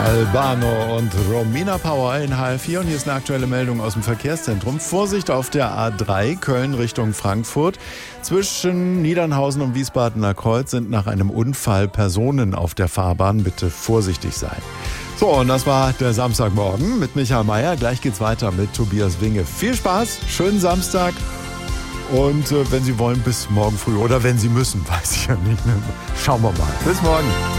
Albano und Romina Power in HR4 und hier ist eine aktuelle Meldung aus dem Verkehrszentrum. Vorsicht auf der A3 Köln Richtung Frankfurt. Zwischen Niedernhausen und Wiesbadener Kreuz sind nach einem Unfall Personen auf der Fahrbahn. Bitte vorsichtig sein. So, und das war der Samstagmorgen mit Michael Mayer. Gleich geht's weiter mit Tobias Winge. Viel Spaß, schönen Samstag und wenn Sie wollen, bis morgen früh. Oder wenn Sie müssen, weiß ich ja nicht. Schauen wir mal. Bis morgen.